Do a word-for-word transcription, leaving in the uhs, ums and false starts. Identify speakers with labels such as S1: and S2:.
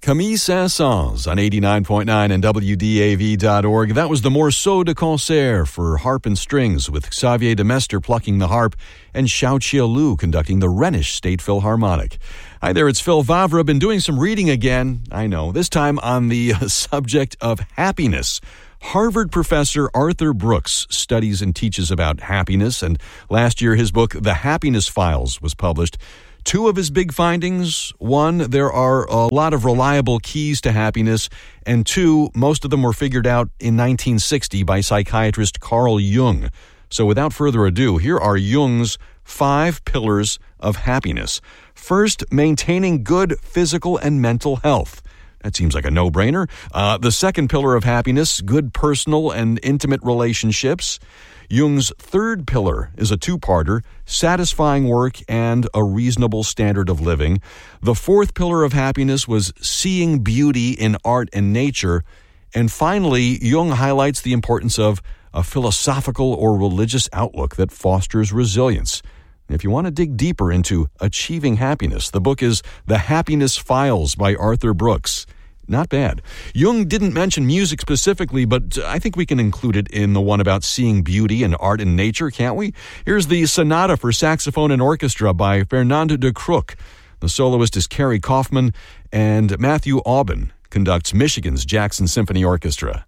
S1: Camille Saint-Saëns on eighty-nine point nine and W D A V dot org. That was the Morceau de Concert for harp and strings, with Xavier de Mestre plucking the harp and Xiao Lu conducting the Rhenish State Philharmonic. Hi there, it's Phil Vavra. Been doing some reading again, I know, this time on the subject of happiness. Harvard professor Arthur Brooks studies and teaches about happiness, and last year his book, The Happiness Files, was published. Two of his big findings: one, there are a lot of reliable keys to happiness, and two, most of them were figured out in nineteen sixty by psychiatrist Carl Jung. So without further ado, here are Jung's five pillars of happiness. First, maintaining good physical and mental health. That seems like a no-brainer. Uh, the second pillar of happiness, good personal and intimate relationships. Jung's third pillar is a two-parter, satisfying work and a reasonable standard of living. The fourth pillar of happiness was seeing beauty in art and nature. And finally, Jung highlights the importance of a philosophical or religious outlook that fosters resilience. If you want to dig deeper into achieving happiness, the book is The Happiness Files by Arthur Brooks. Not bad. Jung didn't mention music specifically, but I think we can include it in the one about seeing beauty in art and nature, can't we? Here's the Sonata for Saxophone and Orchestra by Fernand de Crook. The soloist is Carrie Kaufman, and Matthew Aubin conducts Michigan's Jackson Symphony Orchestra.